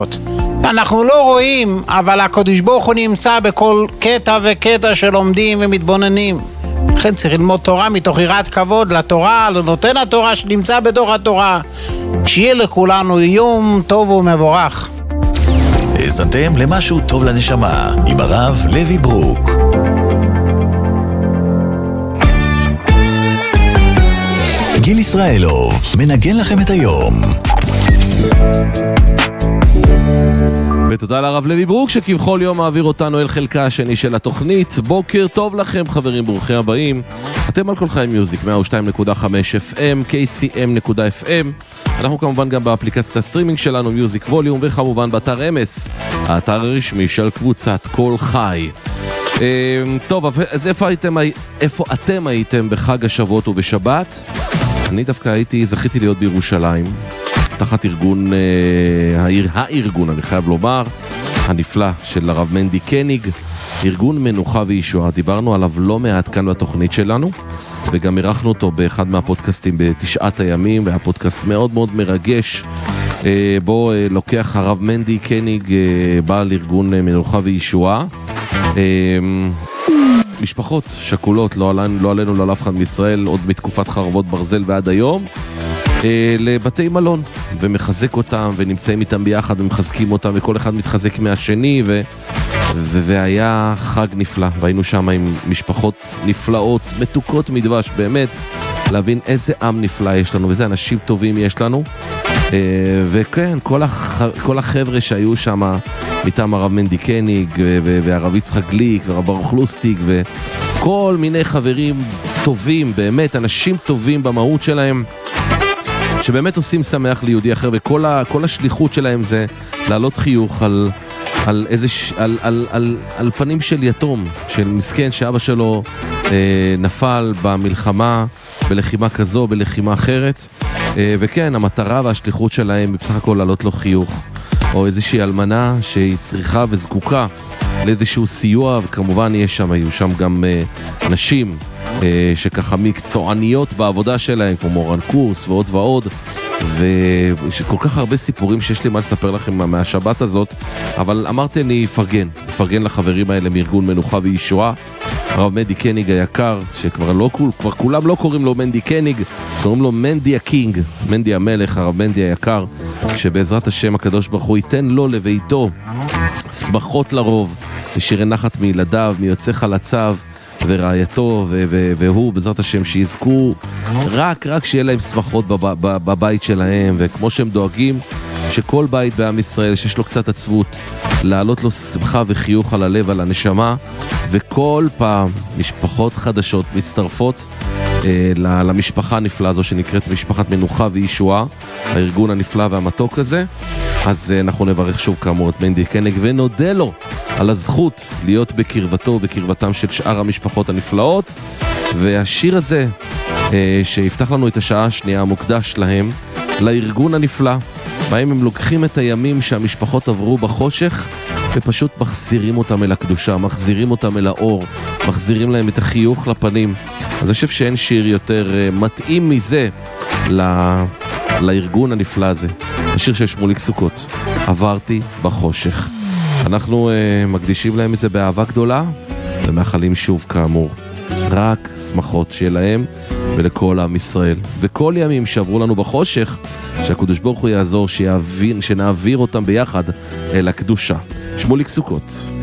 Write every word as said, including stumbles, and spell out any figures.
אנחנו לא רואים, אבל הקדוש ברוך הוא נמצא בכל קטע וקטע שלומדים ומתבוננים. לכן צריך ללמוד תורה מתוך יראת כבוד לתורה, לנותן התורה שנמצא בתוך התורה. שיהיה לכולנו יום טוב ומבורך. האזנתם למשהו טוב לנשמה עם הרב לוי ברוק. גיל ישראלוב מנגן לכם את היום. ותודה לרב לוי ברוק שכבכל יום מעביר אותנו אל חלקה השני של התוכנית. בוקר טוב לכם חברים, ברוכים הבאים. אתם על כל חיים מיוזיק מאה ושתיים נקודה חמש אף אם, קיי סי אם נקודה אף אם. אנחנו כמובן גם באפליקציית הסטרימינג שלנו מיוזיק ווליום, וכמובן באתר אמס, האתר הרשמי של קבוצת כל חי. טוב, אז איפה הייתם, איפה אתם הייתם בחג השבועות ובשבת? אני דווקא הייתי, זכיתי להיות בירושלים, תחת ארגון, העיר, הארגון, אני חייב לומר, הנפלא של הרב מנדי קניג, ארגון מנוחה וישועה. דיברנו עליו לא מעט כאן בתוכנית שלנו, וגם ערכנו אותו באחד מהפודקאסטים בתשעת הימים, והיה פודקאסט מאוד מאוד מרגש, בו לוקח הרב מנדי קניג, בעל ארגון מנוחה וישועה, משפחות שכולות, לא עלינו, לא עלינו, לא על אף אחד מישראל, עוד מתקופת חרבות ברזל ועד היום, לבתי מלון, ומחזק אותם, ונמצאים איתם ביחד, ומחזקים אותם, וכל אחד מתחזק מהשני, ו... ו... והיה חג נפלא, והיינו שם עם משפחות נפלאות, מתוקות מדבש, באמת, להבין איזה עם נפלא יש לנו, ואיזה אנשים טובים יש לנו, וכן, כל, הח... כל החבר'ה שהיו שם, מטעם הרב מנדי קניג, ו... והרב יצחק גליק, והרב ברוך לוסטיג, וכל מיני חברים טובים, באמת, אנשים טובים במהות שלהם, שבאמת עושים שמח ליהודי אחר, וכל ה, כל השליחות שלהם זה להעלות חיוך על, על, איזה, על, על, על, על פנים של יתום, של מסכן שאבא שלו אה, נפל במלחמה, בלחימה כזו, בלחימה אחרת, אה, וכן, המטרה והשליחות שלהם בסך הכל להעלות לו חיוך, או איזושהי אלמנה שהיא צריכה וזקוקה לאיזשהו סיוע, וכמובן יש שם, היו שם גם אה, אנשים, שככה מקצועניות בעבודה שלהם, כמו מורן קורס ועוד ועוד, וכל כך הרבה סיפורים שיש לי מה לספר לכם מהשבת הזאת, אבל אמרתי אני אפרגן, אפרגן לחברים האלה מארגון מנוחה וישועה, הרב מנדי קניג היקר, שכבר לא, כבר כולם לא קוראים לו מנדי קניג, קוראים לו מנדי הקינג, מנדי המלך, הרב מנדי היקר, שבעזרת השם הקדוש ברוך הוא ייתן לו לביתו שמחות לרוב, ושירי נחת מילדיו, מיוצא חלציו, ורעייתו ו- ו- והוא בעזרת השם שיזכו רק רק שיהיה להם שמחות בב- בב- בבית שלהם, וכמו שהם דואגים שכל בית בעם ישראל שיש לו קצת עצבות להעלות לו שמחה וחיוך על הלב, על הנשמה, וכל פעם משפחות חדשות מצטרפות אה, למשפחה הנפלאה הזו שנקראת משפחת מנוחה וישועה, הארגון הנפלא והמתוק הזה. אז אה, אנחנו נברך שוב כאמור את מנדי קניג ונודה לו על הזכות להיות בקרבתו ובקרבתם של שאר המשפחות הנפלאות. והשיר הזה אה, שיפתח לנו את השעה השנייה המוקדש להם, לארגון הנפלא, בהם הם לוקחים את הימים שהמשפחות עברו בחושך ופשוט מחזירים אותם אל הקדושה, מחזירים אותם אל האור, מחזירים להם את החיוך לפנים. אז אני חושב שאין שיר יותר אה, מתאים מזה ל... לארגון הנפלא הזה, השיר של שמוליק סוכות, עברתי בחושך. אנחנו uh, מקדישים להם את זה באהבה גדולה, ומאחלים שוב כאמור רק שמחות שיהיה להם ולכל עם ישראל, וכל ימים שעברו לנו בחושך, שהקדוש ברוך הוא יעזור שיעבין, שנעביר אותם ביחד אל הקדושה. שמוליק סוכות.